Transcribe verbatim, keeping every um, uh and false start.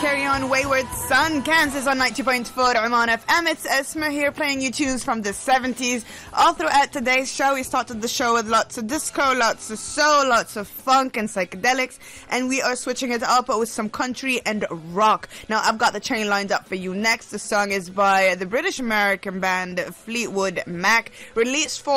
Carry On Wayward Son, Kansas on ninety point four Oman F M. It's Esma here playing you tunes from the seventies. All throughout today's show, we started the show with lots of disco, lots of soul, lots of funk and psychedelics, and we are switching it up with some country and rock. Now, I've got the train lined up for you next. The song is by the British-American band Fleetwood Mac, released for